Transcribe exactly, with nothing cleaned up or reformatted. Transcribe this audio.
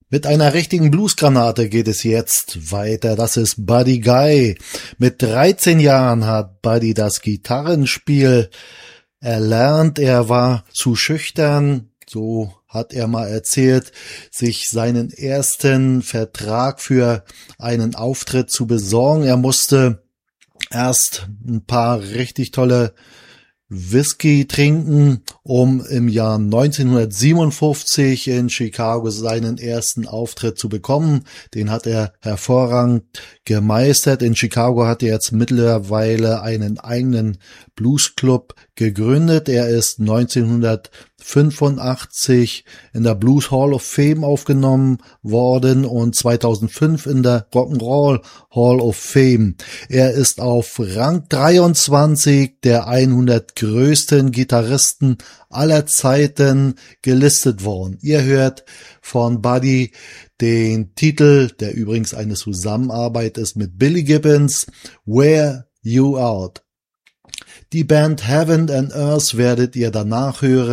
Mit einer richtigen Bluesgranate geht es jetzt weiter. Das ist Buddy Guy. Mit dreizehn Jahren hat Buddy das Gitarrenspiel erlernt. Er war zu schüchtern, so hat er mal erzählt, sich seinen ersten Vertrag für einen Auftritt zu besorgen. Er musste erst ein paar richtig tolle Whisky trinken, um im Jahr neunzehnhundertsiebenundfünfzig in Chicago seinen ersten Auftritt zu bekommen. Den hat er hervorragend gemeistert. In Chicago hat er jetzt mittlerweile einen eigenen Bluesclub gegründet. Er ist neunzehnhundertfünfundachtzig in der Blues Hall of Fame aufgenommen worden und zweitausendfünf in der Rock'n'Roll Hall of Fame. Er ist auf Rang dreiundzwanzig der hundert größten Gitarristen aller Zeiten gelistet worden. Ihr hört von Buddy den Titel, der übrigens eine Zusammenarbeit ist mit Billy Gibbons, Wear You Out. Die Band Heaven and Earth werdet ihr danach hören.